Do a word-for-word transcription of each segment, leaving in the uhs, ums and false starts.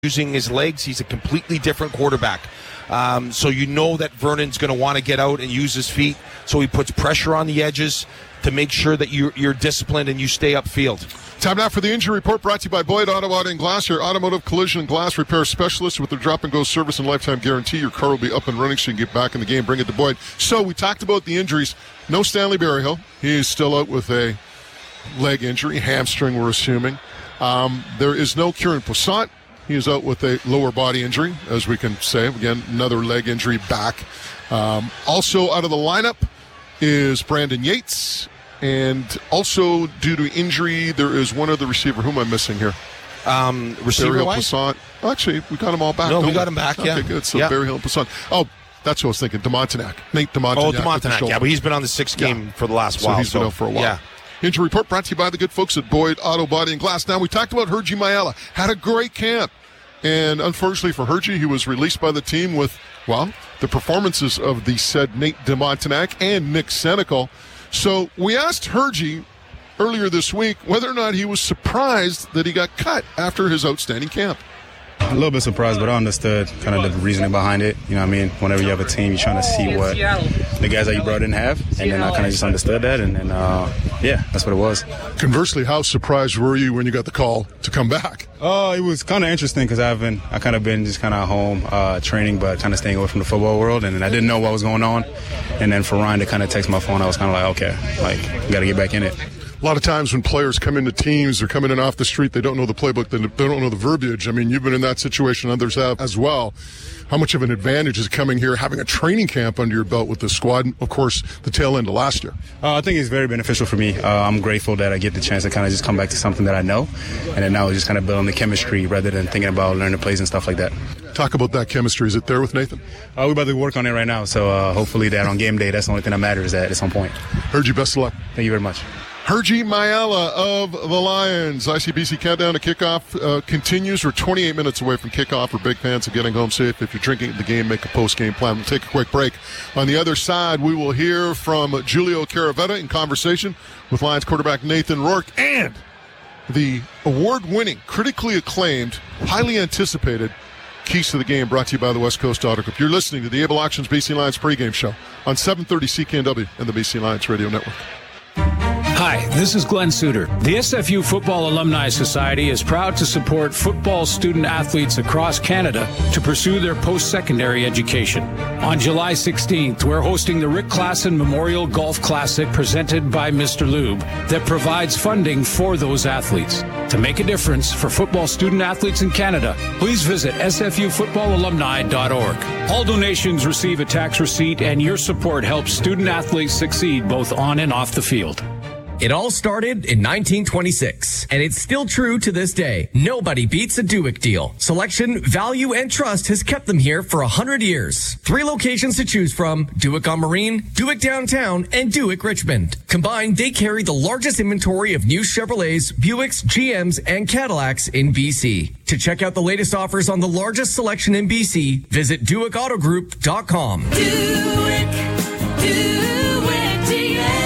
using his legs. He's a completely different quarterback. Um, so you know that Vernon's going to want to get out and use his feet. So he puts pressure on the edges to make sure that you're, you're disciplined and you stay upfield. Time now for the injury report, brought to you by Boyd Auto Body and Glass, your automotive collision and glass repair specialist with their drop-and-go service and lifetime guarantee. Your car will be up and running so you can get back in the game. Bring it to Boyd. So we talked about the injuries. No Stanley Berryhill. He is still out with a leg injury, hamstring we're assuming. Um, there is no Kieran Poisson. He is out with a lower body injury, as we can say. Again, another leg injury back. Um, also out of the lineup is Brandon Yates. And also due to injury, there is one other receiver. Who am I missing here? Um, receiver wise? Actually, we got them all back. No, we we? got them back, yeah. Okay, good. So yeah. Berryhill and Poisson. Oh, that's what I was thinking. DeMontignac. Nate DeMontignac. Oh, DeMontignac, yeah. But he's been on the sixth game yeah. for the last so while. He's so been out for a while. Yeah. Injury report brought to you by the good folks at Boyd Auto Body and Glass. Now, we talked about Hergy Mayala. Had a great camp. And unfortunately for Hergy, he was released by the team with, well, the performances of the said Nate DeMontignac and Nick Senecal. So we asked Hergy earlier this week whether or not he was surprised that he got cut after his outstanding camp. A little bit surprised, but I understood kind of the reasoning behind it. You know what I mean? Whenever you have a team, you're trying to see what the guys that you brought in have. And then I kind of just understood that. And then, uh, yeah, that's what it was. Conversely, how surprised were you when you got the call to come back? Oh, uh, it was kind of interesting because I've been, I kind of been just kind of home uh, training, but kind of staying away from the football world. And then I didn't know what was going on. And then for Ryan to kind of text my phone, I was kind of like, okay, like, we got to get back in it. A lot of times when players come into teams, they're coming in off the street, they don't know the playbook, they don't know the verbiage. I mean, you've been in that situation, others have as well. How much of an advantage is coming here, having a training camp under your belt with the squad, and of course, the tail end of last year? Uh, I think it's very beneficial for me. Uh, I'm grateful that I get the chance to kind of just come back to something that I know, and then now it's just kind of building the chemistry rather than thinking about learning plays and stuff like that. Talk about that chemistry. Is it there with Nathan? Uh, we're about to work on it right now, so uh, hopefully that on game day, that's the only thing that matters at some point. Heard you. Best of luck. Thank you very much. Hergy Mayala of the Lions. I C B C countdown to kickoff uh, continues. We're twenty-eight minutes away from kickoff. We're big fans of getting home safe. If you're drinking at the game, make a post-game plan. We'll take a quick break. On the other side, we will hear from Julio Caravetta in conversation with Lions quarterback Nathan Rourke and the award-winning, critically acclaimed, highly anticipated Keys to the Game, brought to you by the West Coast Auto Group. You're listening to the Able Auctions B C Lions pregame show on seven thirty C K N W and the B C Lions Radio Network. Hi, this is Glenn Suter. The S F U Football Alumni Society is proud to support football student athletes across Canada to pursue their post-secondary education. On July sixteenth, we're hosting the Rick Klassen Memorial Golf Classic presented by Mister Lube that provides funding for those athletes. To make a difference for football student athletes in Canada, please visit s f u football alumni dot org. All donations receive a tax receipt, and your support helps student athletes succeed both on and off the field. It all started in nineteen twenty-six, and it's still true to this day. Nobody beats a Duick deal. Selection, value, and trust has kept them here for a hundred years. Three locations to choose from: Duick on Marine, Duick Downtown, and Duick Richmond. Combined, they carry the largest inventory of new Chevrolets, Buicks, G Ms, and Cadillacs in B C. To check out the latest offers on the largest selection in B C, visit Duick Auto Group dot com. Duick, Duick D M.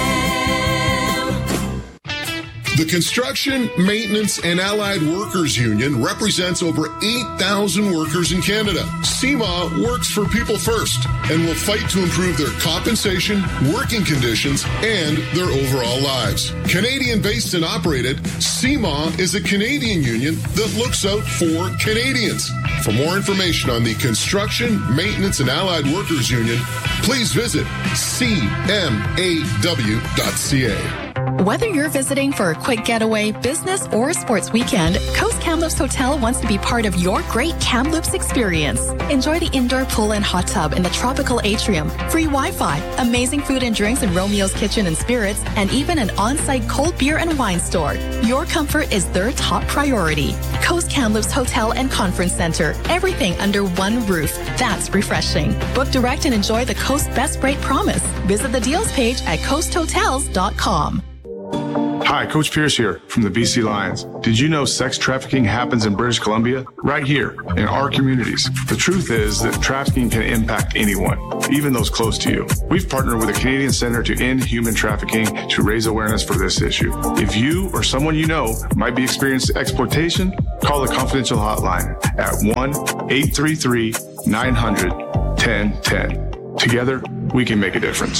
The Construction, Maintenance, and Allied Workers Union represents over eight thousand workers in Canada. C M A works for people first and will fight to improve their compensation, working conditions, and their overall lives. Canadian-based and operated, C M A is a Canadian union that looks out for Canadians. For more information on the Construction, Maintenance, and Allied Workers Union, please visit c m a w dot c a. Whether you're visiting for a quick getaway, business, or sports weekend, Coast Kamloops Hotel wants to be part of your great Kamloops experience. Enjoy the indoor pool and hot tub in the tropical atrium, free Wi-Fi, amazing food and drinks in Romeo's Kitchen and Spirits, and even an on-site cold beer and wine store. Your comfort is their top priority. Coast Kamloops Hotel and Conference Center. Everything under one roof. That's refreshing. Book direct and enjoy the Coast Best Rate Promise. Visit the deals page at coast hotels dot com. Hi, Coach Pierce here from the B C Lions. Did you know sex trafficking happens in British Columbia? Right here, in our communities. The truth is that trafficking can impact anyone, even those close to you. We've partnered with the Canadian Center to End Human Trafficking to raise awareness for this issue. If you or someone you know might be experiencing exploitation, Call the confidential hotline at one eight three three nine hundred ten ten. Together, we can make a difference.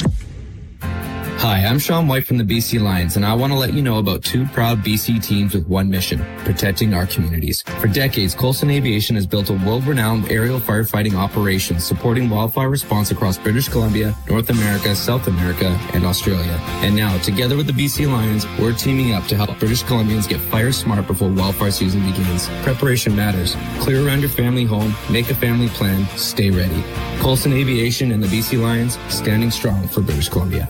Hi, I'm Sean White from the B C Lions, and I want to let you know about two proud B C teams with one mission, protecting our communities. For decades, Coulson Aviation has built a world-renowned aerial firefighting operation supporting wildfire response across British Columbia, North America, South America, and Australia. And now, together with the B C Lions, we're teaming up to help British Columbians get fire smart before wildfire season begins. Preparation matters. Clear around your family home, make a family plan, stay ready. Coulson Aviation and the B C Lions, standing strong for British Columbia.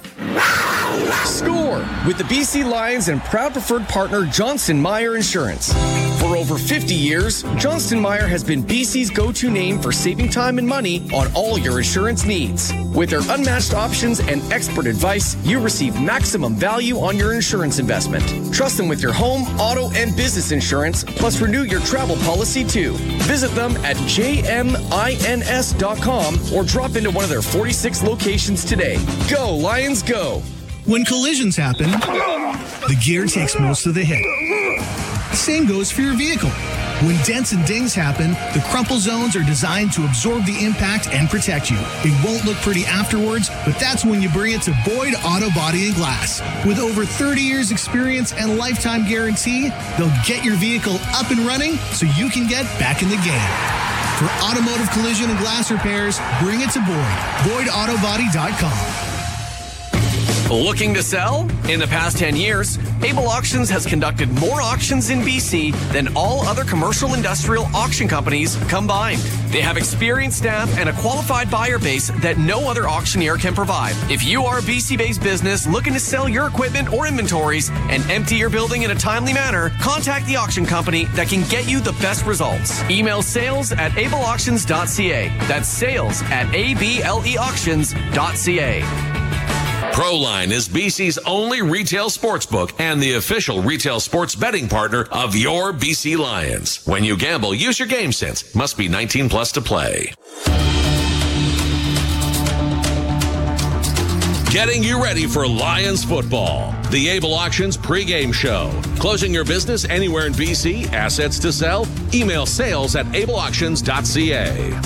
Score with the B C Lions and proud preferred partner Johnston Meyer Insurance. For over fifty years, Johnston Meyer has been B C's go-to name for saving time and money on all your insurance needs. With their unmatched options and expert advice, you receive maximum value on your insurance investment. Trust them with your home, auto, and business insurance, plus renew your travel policy too. Visit them at j m i n s dot com or drop into one of their forty-six locations today. Go, Lions, go! When collisions happen, the gear takes most of the hit. Same goes for your vehicle. When dents and dings happen, the crumple zones are designed to absorb the impact and protect you. It won't look pretty afterwards, but that's when you bring it to Boyd Auto Body and Glass. With over thirty years experience and lifetime guarantee, they'll get your vehicle up and running so you can get back in the game. For automotive collision and glass repairs, bring it to Boyd. Boyd Auto Body dot com. Looking to sell? In the past ten years, Able Auctions has conducted more auctions in B C than all other commercial industrial auction companies combined. They have experienced staff and a qualified buyer base that no other auctioneer can provide. If you are a B C-based business looking to sell your equipment or inventories and empty your building in a timely manner, contact the auction company that can get you the best results. Email sales at able auctions dot c a. That's sales at able auctions dot c a. Proline is B C's only retail sportsbook and the official retail sports betting partner of your B C Lions. When you gamble, use your game sense. Must be nineteen plus to play. Getting you ready for Lions football. The Able Auctions pregame show. Closing your business anywhere in B C? Assets to sell? Email sales at able auctions dot c a.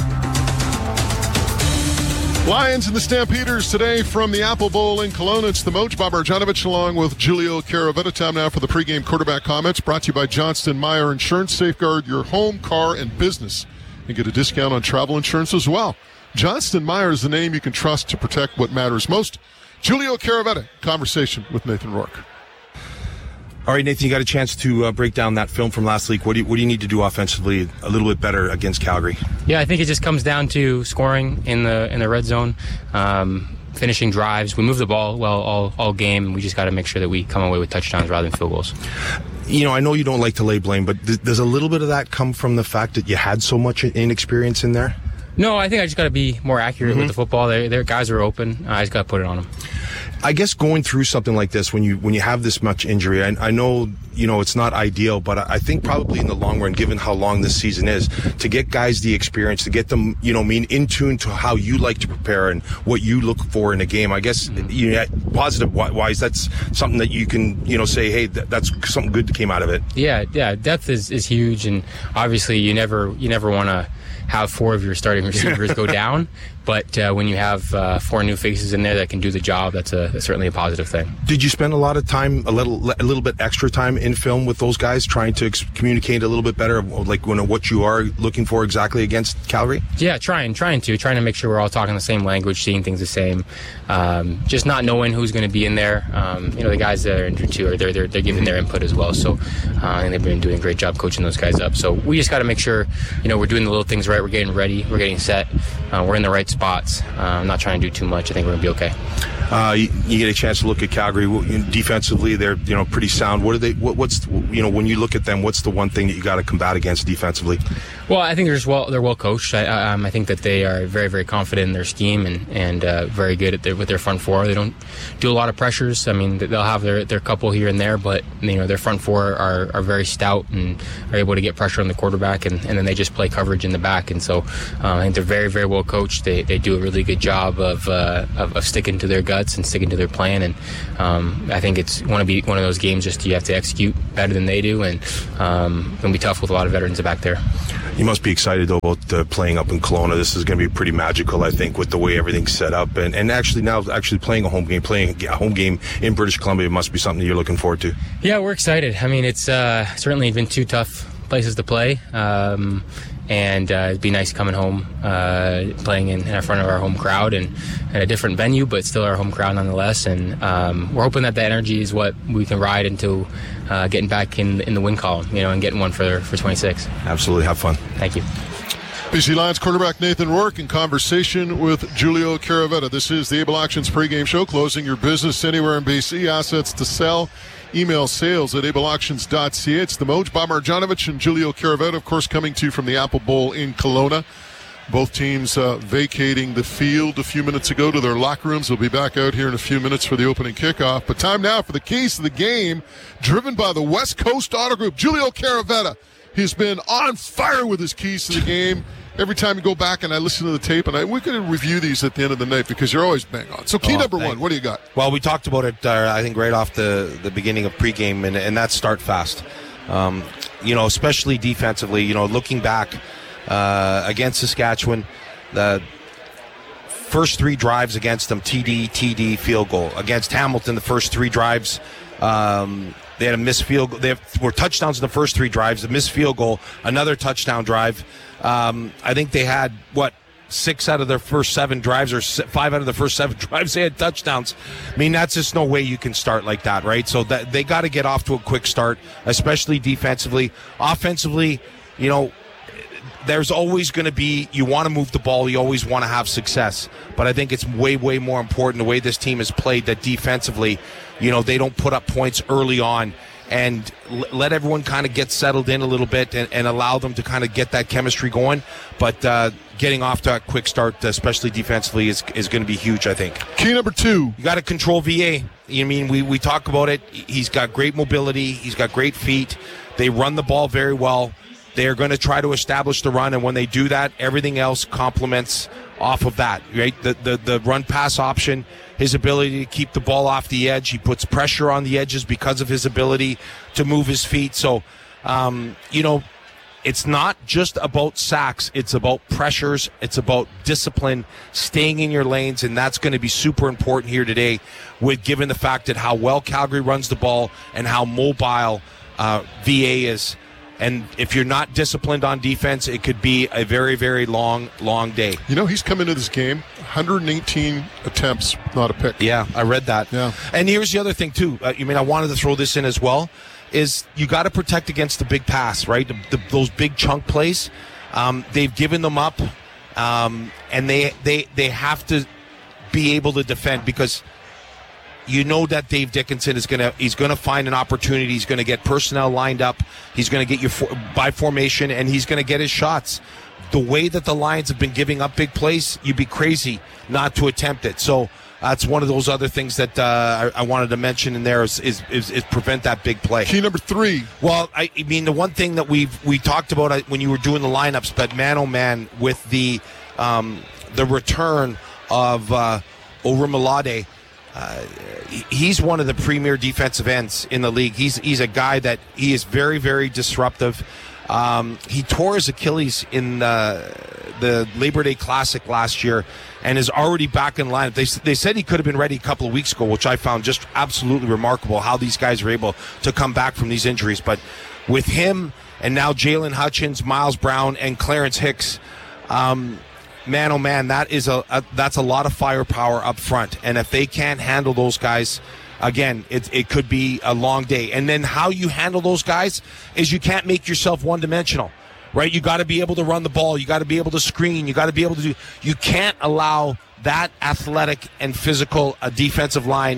Lions and the Stampeders today from the Apple Bowl in Kelowna. It's the Moj Bob Arjanovic along with Julio Caravetta. Time now for the pregame quarterback comments brought to you by Johnston Meyer Insurance. Safeguard your home, car, and business and get a discount on travel insurance as well. Johnston Meyer is the name you can trust to protect what matters most. Julio Caravetta, conversation with Nathan Rourke. All right, Nathan, you got a chance to uh, break down that film from last week. What do you, what do you need to do offensively a little bit better against Calgary? Yeah, I think it just comes down to scoring in the in the red zone, um, finishing drives. We move the ball well all, all game, and we just got to make sure that we come away with touchdowns rather than field goals. You know, I know you don't like to lay blame, but th- does a little bit of that come from the fact that you had so much inexperience in there? No, I think I just got to be more accurate mm-hmm. with the football. Their, their guys are open. I just got to put it on them. I guess going through something like this, when you when you have this much injury, I, I know, you know, it's not ideal, but I think probably in the long run, given how long this season is, to get guys the experience, to get them, you know, mean in tune to how you like to prepare and what you look for in a game. I guess, mm-hmm. you know, positive wise, that's something that you can, you know, say, hey, th- that's something good that came out of it. Yeah, yeah, depth is, is huge, and obviously you never you never want to have four of your starting receivers go down. But uh, when you have uh, four new faces in there that can do the job, that's, a, that's certainly a positive thing. Did you spend a lot of time, a little a little bit extra time in film with those guys, trying to ex- communicate a little bit better, like when, what you are looking for exactly against Calgary? Yeah, trying, trying to, trying to make sure we're all talking the same language, seeing things the same. Um, just not knowing who's going to be in there. Um, you know, the guys that are injured too, are they're, they're, they're giving their input as well. So, uh, and they've been doing a great job coaching those guys up. So we just got to make sure, you know, we're doing the little things right. We're getting ready. We're getting set. Uh, we're in the right spots. Uh, I'm not trying to do too much. I think we're going to be okay. Uh, you, you get a chance to look at Calgary defensively. They're, you know, pretty sound. What are they? What, what's you know, when you look at them, what's the one thing that you got to combat against defensively? Well, I think they're just well, they're well coached. I, I, um, I think that they are very, very confident in their scheme and and uh, very good at their, with their front four. They don't do a lot of pressures. I mean, they'll have their their couple here and there, but you know their front four are, are very stout and are able to get pressure on the quarterback, and, and then they just play coverage in the back. And so um, I think they're very, very well coached. They they do a really good job of uh, of, of sticking to their guts and sticking to their plan. And um, I think it's want to be one of those games just you have to execute better than they do, and um, it'll be tough with a lot of veterans back there. You must be excited though about uh, playing up in Kelowna. This is going to be pretty magical, I think, with the way everything's set up, and, and actually now actually playing a home game, playing a home game in British Columbia must be something you're looking forward to. Yeah, we're excited. I mean, it's uh, certainly been two tough places to play, um, and uh, it'd be nice coming home, uh, playing in, in front of our home crowd and at a different venue, but still our home crowd nonetheless. And um, we're hoping that that energy is what we can ride into uh, getting back in in the win column, you know, and getting one for for twenty-six. Absolutely, have fun. Thank you. B C Lions quarterback Nathan Rourke in conversation with Julio Caravetta. This is the Able Auctions pregame show, closing your business anywhere in B C. Assets to sell. Email sales at able auctions dot c a. It's the Moj, Bob Marjanovic and Julio Caravetta, of course, coming to you from the Apple Bowl in Kelowna. Both teams uh, vacating the field a few minutes ago to their locker rooms. They'll be back out here in a few minutes for the opening kickoff. But time now for the keys to the game, driven by the West Coast Auto Group. Julio Caravetta, he's been on fire with his keys to the game. Every time you go back and I listen to the tape, and I, we're going to review these at the end of the night because you're always bang on. So key oh, number thanks. one, what do you got? Well, we talked about it, uh, I think, right off the, the beginning of pregame, and, and that's start fast. Um, you know, especially defensively, you know, looking back uh, against Saskatchewan, the first three drives against them, T D, T D, field goal. Against Hamilton, the first three drives, um, they had a missed field goal. They have, were touchdowns in the first three drives, a missed field goal, another touchdown drive. Um, I think they had, what, six out of their first seven drives, or five out of the first seven drives, they had touchdowns. I mean, that's just no way you can start like that, right? So that they got to get off to a quick start, especially defensively. Offensively, you know, there's always going to be, you want to move the ball, you always want to have success. But I think it's way, way more important the way this team has played, that defensively, you know, they don't put up points early on, and l- let everyone kind of get settled in a little bit and, and allow them to kind of get that chemistry going. But uh, getting off to a quick start, especially defensively, is is going to be huge, I think. Key number two. You got to control V A. I mean, we, we talk about it. He's got great mobility. He's got great feet. They run the ball very well. They're going to try to establish the run, and when they do that, everything else complements off of that, right? The, the the run-pass option, his ability to keep the ball off the edge. He puts pressure on the edges because of his ability to move his feet. So, um, you know, it's not just about sacks. It's about pressures. It's about discipline, staying in your lanes, and that's going to be super important here today, with given the fact that how well Calgary runs the ball and how mobile uh, V A is. And if you're not disciplined on defense, it could be a very, very long, long day. You know, he's come into this game, one hundred eighteen attempts, not a pick. Yeah, I read that. Yeah. And here's the other thing, too. Uh, you mean, I wanted to throw this in as well, is you got to protect against the big pass, right? The, the, those big chunk plays. Um, they've given them up, um, and they, they, they have to be able to defend, because you know that Dave Dickinson is going to he's going to find an opportunity. He's going to get personnel lined up. He's going to get you for, by formation, and he's going to get his shots. The way that the Lions have been giving up big plays, you'd be crazy not to attempt it. So that's one of those other things that uh, I, I wanted to mention in there is, is, is, is prevent that big play. Key number three. Well, I, I mean, the one thing that we've we talked about when you were doing the lineups, but man, oh man, with the um, the return of uh, Orumalade. Uh, he's one of the premier defensive ends in the league. He's he's a guy that he is very, very disruptive. Um, he tore his Achilles in uh, the Labor Day Classic last year and is already back in line. They, they said he could have been ready a couple of weeks ago, which I found just absolutely remarkable how these guys are able to come back from these injuries. But with him and now Jalen Hutchins, Miles Brown, and Clarence Hicks, um, man, oh man, that is a, a that's a lot of firepower up front. And if they can't handle those guys, again, it it could be a long day. And then how you handle those guys is you can't make yourself one-dimensional, right? You got to be able to run the ball. You got to be able to screen. You got to be able to do. You can't allow that athletic and physical a defensive line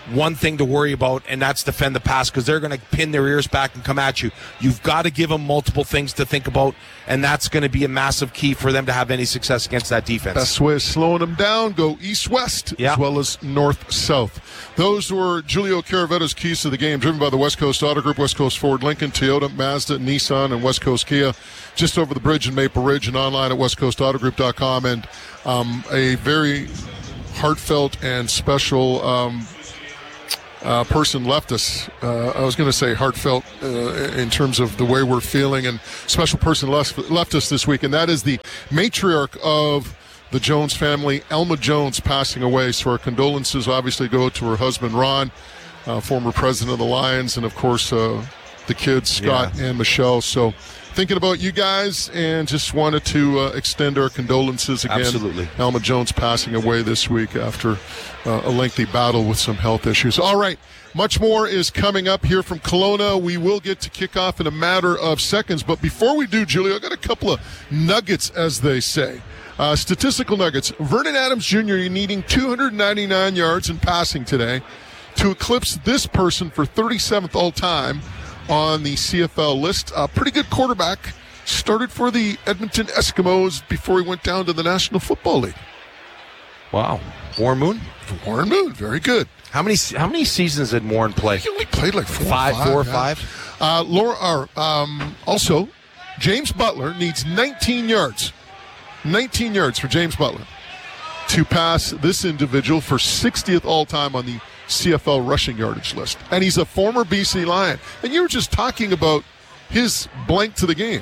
one thing to worry about, and that's defend the pass, because they're going to pin their ears back and come at you. You've got to give them multiple things to think about, and that's going to be a massive key for them to have any success against that defense. Best way of slowing them down, go east-west yeah. as well as north-south. Those were Julio Caravetta's keys to the game, driven by the West Coast Auto Group, West Coast Ford, Lincoln, Toyota, Mazda, Nissan, and West Coast Kia, just over the bridge in Maple Ridge, and online at west coast auto group dot com. And um, a very heartfelt and special um, uh, person left us. Uh, I was going to say heartfelt uh, in terms of the way we're feeling, and special person left, left us this week, and that is the matriarch of the Jones family, Elma Jones, passing away. So our condolences obviously go to her husband, Ron, uh, former president of the Lions, and of course uh, the kids, Scott yeah. and Michelle. So thinking about you guys, and just wanted to uh, extend our condolences again. Absolutely. Elma Jones passing away this week after uh, a lengthy battle with some health issues. All right, much more is coming up here from Kelowna. We will get to kick off in a matter of seconds, but before we do, Julio, I got a couple of nuggets, as they say. Uh, statistical nuggets. Vernon Adams Junior needing two hundred ninety-nine yards in passing today to eclipse this person for thirty-seventh all-time on the C F L list. A pretty good quarterback. Started for the Edmonton Eskimos before he went down to the National Football League. Wow. Warren Moon? Warren Moon, very good. How many how many seasons did Warren play? He only played like four five, or five. Four or yeah. five? Uh, Laura, uh, um, also, James Butler needs nineteen yards. nineteen yards for James Butler to pass this individual for sixtieth all-time on the C F L rushing yardage list. And he's a former B C Lion. And you were just talking about his blank to the game.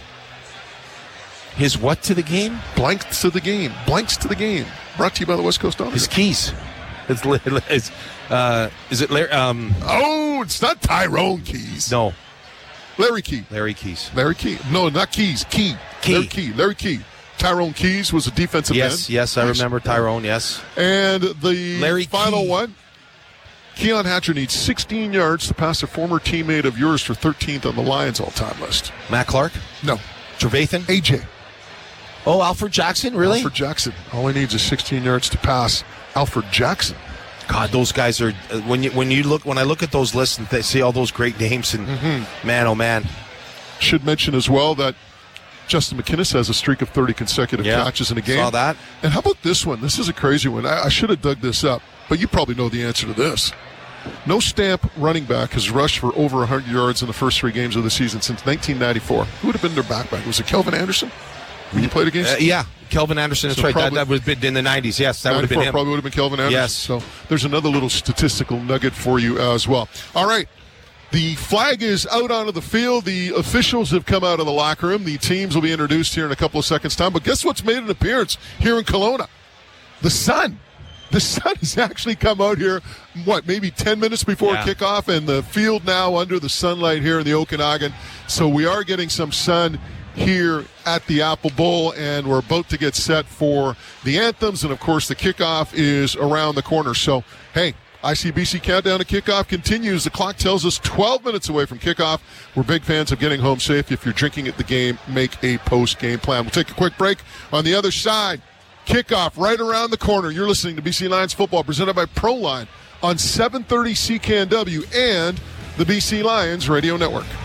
His what to the game? Blank to the game. Blanks to the game. Brought to you by the West Coast Auto. His keys. It's, it's, uh, is it Larry? Um, oh, it's not Tyrone Keys. No. Larry Key. Larry Keys. Larry Key. No, not Keys. Key. Key. Larry Key. Larry Key. Tyrone Keys was a defensive yes, end. Yes, yes, I remember Tyrone, yes. And the Larry final Key. one, Keon Hatcher needs sixteen yards to pass a former teammate of yours for thirteenth on the Lions all-time list. Matt Clark? No. Trevathan? A J. Oh, Alfred Jackson, really? Alfred Jackson. All he needs is sixteen yards to pass Alfred Jackson. God, those guys are uh, when you when you look when I look at those lists and they see all those great names, and mm-hmm. man, oh man. Should mention as well that Justin McInnes has a streak of thirty consecutive yeah, catches in a game. Saw that. And how about this one? This is a crazy one. I, I should have dug this up, but you probably know the answer to this. No Stamp running back has rushed for over one hundred yards in the first three games of the season since nineteen ninety-four. Who would have been their backback? Was it Kelvin Anderson when you played against? Uh, yeah, Kelvin Anderson. That's so right. Probably, that, that would have been in the nineties. Yes, that would have been him. Probably would have been Kelvin Anderson. Yes. So there's another little statistical nugget for you as well. All right. The flag is out onto the field. The officials have come out of the locker room. The teams will be introduced here in a couple of seconds' time. But guess what's made an appearance here in Kelowna? The sun. The sun has actually come out here, what, maybe ten minutes before yeah. kickoff, and the field now under the sunlight here in the Okanagan. So we are getting some sun here at the Apple Bowl, and we're about to get set for the anthems. And, of course, the kickoff is around the corner. So, hey, I C B C Countdown to Kickoff continues. The clock tells us twelve minutes away from kickoff. We're big fans of getting home safe. If you're drinking at the game, make a post-game plan. We'll take a quick break. On the other side, kickoff right around the corner. You're listening to B C Lions football presented by Proline on seven thirty C K N W and the B C Lions Radio Network.